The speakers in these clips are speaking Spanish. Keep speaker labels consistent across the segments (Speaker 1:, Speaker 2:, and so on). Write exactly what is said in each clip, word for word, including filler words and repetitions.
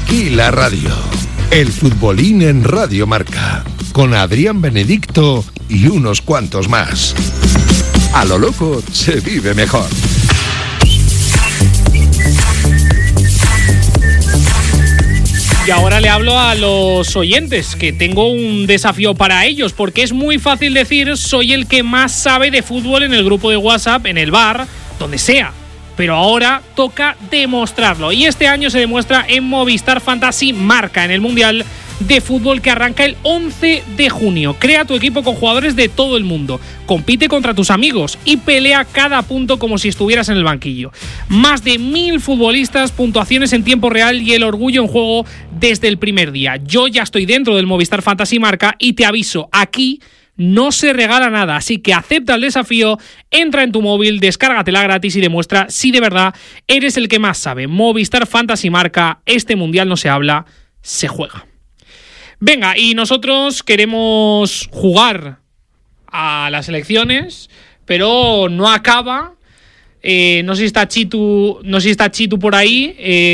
Speaker 1: aquí la radio. El futbolín en Radio Marca, con Adrián Benedicto y unos cuantos más. A lo loco se vive mejor.
Speaker 2: Y ahora le hablo a los oyentes, que tengo un desafío para ellos, porque es muy fácil decir soy el que más sabe de fútbol en el grupo de WhatsApp, en el bar, donde sea. Pero ahora toca demostrarlo. Y este año se demuestra en Movistar Fantasy Marca, en el Mundial de Fútbol que arranca el once de junio. Crea tu equipo con jugadores de todo el mundo. Compite contra tus amigos y pelea cada punto como si estuvieras en el banquillo. Más de mil futbolistas, puntuaciones en tiempo real y el orgullo en juego desde el primer día. Yo ya estoy dentro del Movistar Fantasy Marca y te aviso, aquí no se regala nada, así que acepta el desafío, entra en tu móvil, descárgatela gratis y demuestra si de verdad eres el que más sabe. Movistar Fantasy Marca, este mundial no se habla, se juega. Venga, y nosotros queremos jugar a las elecciones, pero no acaba. Eh, no sé si está Chitu, no sé si está Chitu por ahí.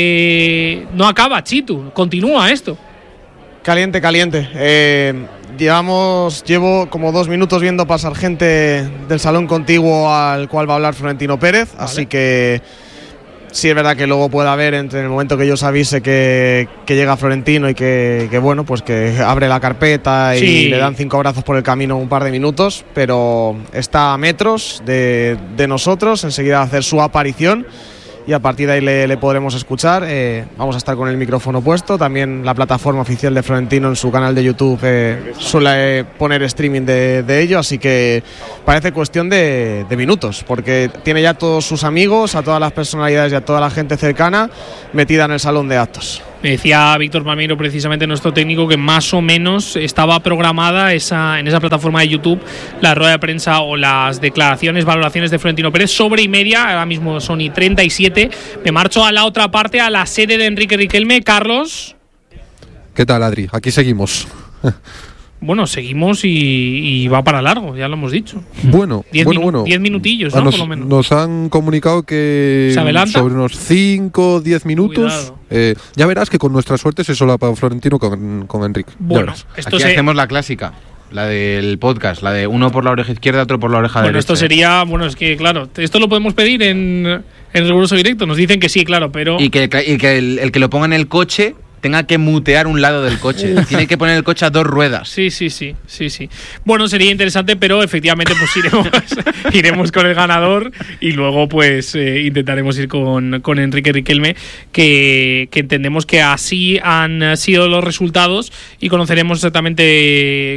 Speaker 2: Eh, no acaba, Chitu. Continúa esto.
Speaker 3: Caliente, caliente. Eh, llevamos, llevo como dos minutos viendo pasar gente del salón contiguo al cual va a hablar Florentino Pérez, vale. Así que sí es verdad que luego puede haber, entre el momento que yo os avise que, que llega Florentino y que, que bueno, pues que abre la carpeta y sí, le dan cinco abrazos por el camino un par de minutos, pero está a metros de, de nosotros, enseguida va a hacer su aparición y a partir de ahí le, le podremos escuchar. Eh, vamos a estar con el micrófono puesto, también la plataforma oficial de Florentino en su canal de YouTube eh, suele poner streaming de, de ello, así que parece cuestión de, de minutos, porque tiene ya todos sus amigos, a todas las personalidades y a toda la gente cercana metida en el salón de actos.
Speaker 2: Me decía Víctor Palmeiro, precisamente nuestro técnico, que más o menos estaba programada esa, en esa plataforma de YouTube la rueda de prensa o las declaraciones, valoraciones de Florentino Pérez sobre y media. Ahora mismo son y treinta y siete. Me marcho a la otra parte, a la sede de Enrique Riquelme. Carlos.
Speaker 4: ¿Qué tal, Adri? Aquí seguimos.
Speaker 2: Bueno, seguimos y, y va para largo, ya lo hemos dicho.
Speaker 4: Bueno,
Speaker 2: diez
Speaker 4: bueno,
Speaker 2: minu-
Speaker 4: bueno.
Speaker 2: Diez minutillos, ¿no?
Speaker 4: Nos,
Speaker 2: por lo menos.
Speaker 4: Nos han comunicado que sobre unos cinco o diez minutos. Eh, ya verás que con nuestra suerte se solapa Florentino con, con Enrique.
Speaker 2: Bueno, esto
Speaker 5: aquí
Speaker 2: se...
Speaker 5: hacemos la clásica, la del podcast, la de uno por la oreja izquierda, otro por la oreja
Speaker 2: bueno,
Speaker 5: derecha.
Speaker 2: Bueno, esto sería, bueno, es que claro, esto lo podemos pedir en, en riguroso directo. Nos dicen que sí, claro, pero...
Speaker 5: Y que, y que el, el que lo ponga en el coche tenga que mutear un lado del coche. Tiene que poner el coche a dos ruedas.
Speaker 2: Sí, sí, sí, sí, sí. Bueno, sería interesante, pero efectivamente pues iremos, iremos con el ganador y luego pues eh, intentaremos ir con, con Enrique Riquelme, que, que entendemos que así han sido los resultados y conoceremos exactamente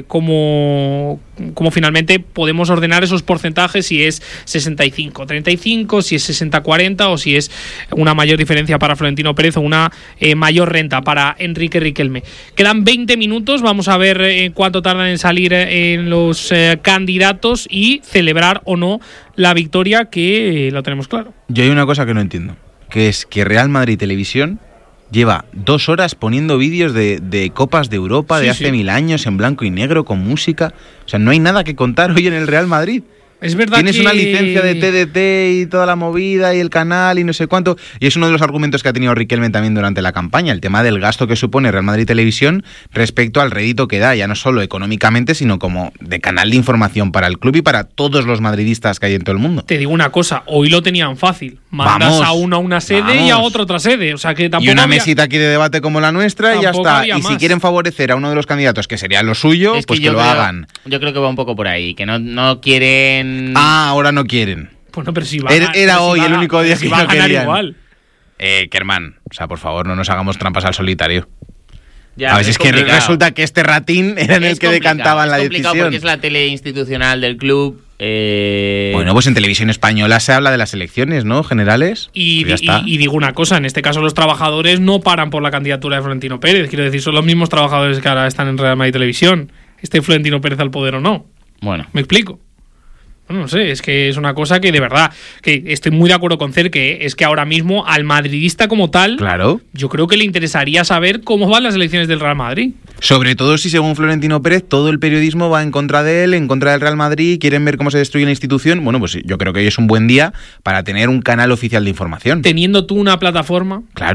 Speaker 2: cómo, cómo finalmente podemos ordenar esos porcentajes, si es sesenta y cinco treinta y cinco, si es sesenta cuarenta o si es una mayor diferencia para Florentino Pérez o una eh, mayor renta para Para Enrique Riquelme. Quedan veinte minutos, vamos a ver eh, cuánto tardan en salir eh, en los eh, candidatos y celebrar o no la victoria, que eh, lo tenemos claro.
Speaker 5: Yo hay una cosa que no entiendo, que es que Real Madrid Televisión lleva dos horas poniendo vídeos de, de Copas de Europa sí, de hace sí. mil años en blanco y negro con música. O sea, no hay nada que contar hoy en el Real Madrid.
Speaker 2: Es verdad.
Speaker 5: Tienes
Speaker 2: que...
Speaker 5: una licencia de T D T y toda la movida y el canal y no sé cuánto. Y es uno de los argumentos que ha tenido Riquelme también durante la campaña, el tema del gasto que supone Real Madrid Televisión respecto al rédito que da, ya no solo económicamente, sino como de canal de información para el club y para todos los madridistas que hay en todo el mundo.
Speaker 2: Te digo una cosa, hoy lo tenían fácil. Mandas
Speaker 5: vamos,
Speaker 2: a uno a una sede
Speaker 5: vamos.
Speaker 2: y a otro a otra sede. O sea que tampoco
Speaker 5: y una
Speaker 2: había...
Speaker 5: mesita aquí de debate como la nuestra y ya está. Y
Speaker 2: más.
Speaker 5: Si quieren favorecer a uno de los candidatos, que sería lo suyo, es que pues que lo
Speaker 6: creo,
Speaker 5: hagan.
Speaker 6: Yo creo que va un poco por ahí, que no, no quieren...
Speaker 5: Ah, ahora no quieren.
Speaker 2: Bueno, pero si va
Speaker 5: Era, era
Speaker 2: pero
Speaker 5: hoy
Speaker 2: si
Speaker 5: el
Speaker 2: va,
Speaker 5: único día
Speaker 2: si
Speaker 5: que
Speaker 2: va
Speaker 5: no
Speaker 2: a ganar
Speaker 5: querían.
Speaker 2: Igual.
Speaker 5: Eh, Kerman, o sea, por favor, no nos hagamos trampas al solitario.
Speaker 6: Ya,
Speaker 5: a ver, es, es que resulta que este ratín era en el que decantaban la decisión.
Speaker 6: Es porque es la tele institucional del club. Eh...
Speaker 5: Bueno, pues en televisión española se habla de las elecciones, ¿no? Generales.
Speaker 2: Y,
Speaker 5: pues ya
Speaker 2: y, y digo una cosa, en este caso los trabajadores no paran por la candidatura de Florentino Pérez. Quiero decir, son los mismos trabajadores que ahora están en Real Madrid Televisión. ¿Esté Florentino Pérez al poder o no?
Speaker 6: Bueno.
Speaker 2: ¿Me explico? No, no sé, es que es una cosa que de verdad, que estoy muy de acuerdo con Cer, que es que ahora mismo al madridista como tal,
Speaker 5: claro,
Speaker 2: yo creo que le interesaría saber cómo van las elecciones del Real Madrid.
Speaker 5: Sobre todo si, según Florentino Pérez, todo el periodismo va en contra de él, en contra del Real Madrid, quieren ver cómo se destruye la institución. Bueno, pues yo creo que hoy es un buen día para tener un canal oficial de información.
Speaker 2: Teniendo tú una plataforma.
Speaker 5: Claro.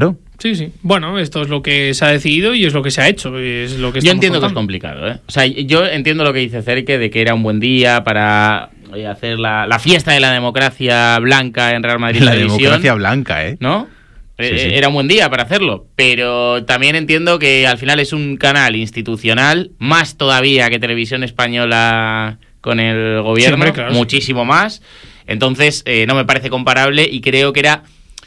Speaker 2: Sí, sí. Bueno, esto es lo que se ha decidido y es lo que se ha hecho. Es lo que
Speaker 6: yo entiendo
Speaker 2: contando.
Speaker 6: que es complicado, ¿eh? O sea, yo entiendo lo que dice Cerque de que era un buen día para hacer la, la fiesta de la democracia blanca en Real Madrid.
Speaker 5: La Televisión, democracia blanca, ¿eh?
Speaker 6: ¿No?
Speaker 5: Sí, sí.
Speaker 6: Era un buen día para hacerlo, pero también entiendo que al final es un canal institucional, más todavía que Televisión Española con el gobierno, sí, hombre, claro, muchísimo sí. más. Entonces, eh, no me parece comparable y creo que era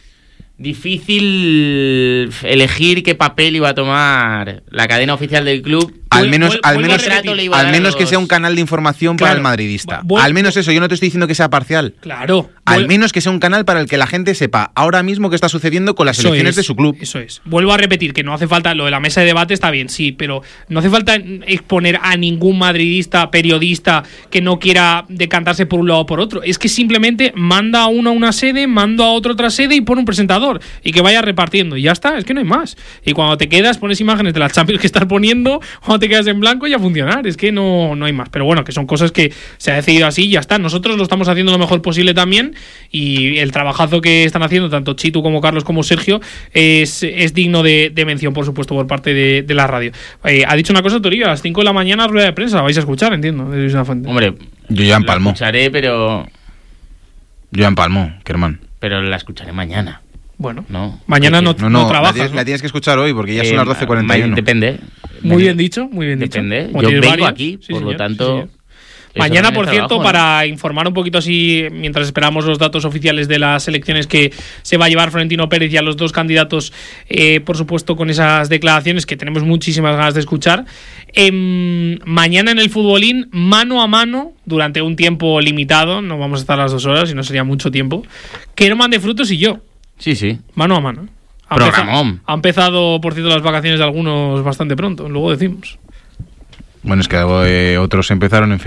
Speaker 6: difícil elegir qué papel iba a tomar la cadena oficial del club.
Speaker 5: Al menos, al menos, al menos que sea un canal de información claro, para el madridista. Vuel- al menos eso, yo no te estoy diciendo que sea parcial.
Speaker 2: Claro.
Speaker 5: Al vuel- menos que sea un canal para el que la gente sepa ahora mismo qué está sucediendo con las
Speaker 2: eso
Speaker 5: elecciones
Speaker 2: es,
Speaker 5: de su club.
Speaker 2: Eso es. Vuelvo a repetir que no hace falta, lo de la mesa de debate está bien, sí, pero no hace falta exponer a ningún madridista, periodista que no quiera decantarse por un lado o por otro. Es que simplemente manda a uno a una sede, manda a otro a otra sede y pone un presentador y que vaya repartiendo. Y ya está, es que no hay más. Y cuando te quedas, pones imágenes de las Champions que estás poniendo, cuando te quedas en blanco y a funcionar. Es que no, no hay más. Pero bueno, que son cosas que se ha decidido así y ya está. Nosotros lo estamos haciendo lo mejor posible también y el trabajazo que están haciendo tanto Chitu como Carlos como Sergio es, es digno de, de mención, por supuesto, por parte de, de la radio. Eh, ha dicho una cosa Torillo, a las cinco de la mañana rueda de prensa, la vais a escuchar, entiendo. Es una fuente.
Speaker 6: Hombre,
Speaker 5: yo ya empalmo.
Speaker 6: La escucharé, pero...
Speaker 5: Yo ya empalmo, Kerman.
Speaker 6: Pero la escucharé mañana.
Speaker 2: Bueno,
Speaker 6: no,
Speaker 2: mañana no,
Speaker 5: no,
Speaker 2: no,
Speaker 5: no
Speaker 2: trabajas.
Speaker 5: La tienes,
Speaker 2: ¿no?
Speaker 5: la tienes que escuchar hoy porque ya
Speaker 6: eh,
Speaker 5: son las doce cuarenta y uno.
Speaker 6: Depende.
Speaker 2: Muy bien dicho, muy bien
Speaker 6: depende.
Speaker 2: dicho.
Speaker 6: Yo vengo
Speaker 2: varios.
Speaker 6: aquí,
Speaker 2: sí,
Speaker 6: por
Speaker 2: señor,
Speaker 6: lo tanto...
Speaker 2: Sí, mañana, por cierto, trabajo, ¿no? Para informar un poquito así, mientras esperamos los datos oficiales de las elecciones que se va a llevar Florentino Pérez y a los dos candidatos, eh, por supuesto, con esas declaraciones que tenemos muchísimas ganas de escuchar. Eh, mañana en el Futbolín, mano a mano, durante un tiempo limitado, no vamos a estar las dos horas y no sería mucho tiempo, Kerman de Frutos y yo.
Speaker 6: Sí, sí.
Speaker 2: Mano a mano. Ha
Speaker 6: Programón.
Speaker 2: Empezado, ha empezado, por cierto, las vacaciones de algunos bastante pronto, luego decimos.
Speaker 5: Bueno, es que eh, otros empezaron en febrero.